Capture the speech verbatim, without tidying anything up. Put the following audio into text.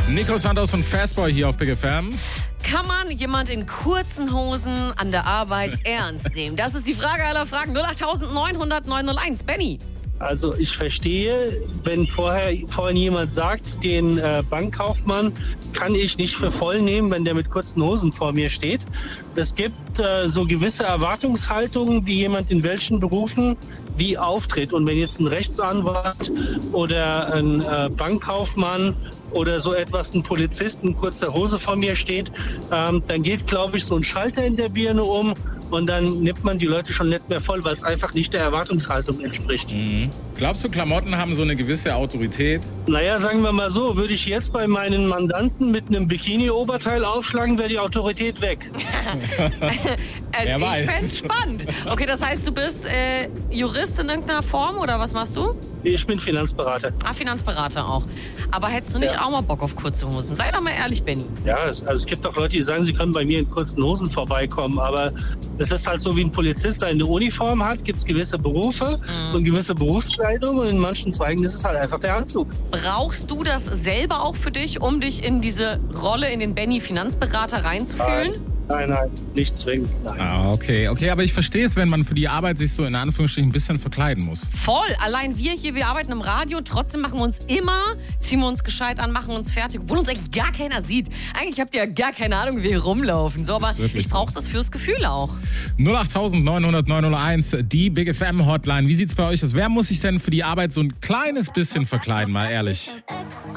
Nico Santos und Fastboy hier auf Big F M. Kann man jemand in kurzen Hosen an der Arbeit ernst nehmen? Das ist die Frage aller Fragen. null acht neun null null neun null eins. Benny. Also ich verstehe, wenn vorher vorhin jemand sagt, den äh, Bankkaufmann kann ich nicht für voll nehmen, wenn der mit kurzen Hosen vor mir steht. Es gibt äh, so gewisse Erwartungshaltungen, wie jemand in welchen Berufen wie auftritt. Und wenn jetzt ein Rechtsanwalt oder ein äh, Bankkaufmann oder so etwas, ein Polizist in kurzer Hose vor mir steht, ähm, dann geht, glaube ich, so ein Schalter in der Birne um und dann nimmt man die Leute schon nicht mehr voll, weil es einfach nicht der Erwartungshaltung entspricht. Mhm. Glaubst du, Klamotten haben so eine gewisse Autorität? Naja, sagen wir mal so, würde ich jetzt bei meinen Mandanten mit einem Bikini-Oberteil aufschlagen, wäre die Autorität weg. Also Wer ich weiß. fänd's spannend. Okay, das heißt, du bist äh, Jurist in irgendeiner Form oder was machst du? Ich bin Finanzberater. Ah, Finanzberater auch. Aber hättest du nicht Ja. auch mal Bock auf kurze Hosen? Sei doch mal ehrlich, Benny. Ja, also es gibt auch Leute, die sagen, sie können bei mir in kurzen Hosen vorbeikommen, aber es ist halt so, wie ein Polizist eine Uniform hat, gibt es gewisse Berufe Mhm. und gewisse Berufskleidung und in manchen Zweigen ist es halt einfach der Anzug. Brauchst du das selber auch für dich, um dich in diese Rolle, in den Benny Finanzberater reinzufühlen? Nein, nein, nicht zwingend, nein. Ah, okay. Okay, aber ich verstehe es, wenn man für die Arbeit sich so in Anführungsstrichen ein bisschen verkleiden muss. Voll. Allein wir hier, wir arbeiten im Radio, trotzdem machen wir uns immer, ziehen wir uns gescheit an, machen uns fertig, obwohl uns eigentlich gar keiner sieht. Eigentlich habt ihr ja gar keine Ahnung, wie wir hier rumlaufen. So, aber Ist wirklich ich brauche das fürs Gefühl auch. null acht neun null null neun null eins, die Big F M Hotline. Wie sieht's bei euch aus? Wer muss sich denn für die Arbeit so ein kleines bisschen verkleiden, mal ehrlich?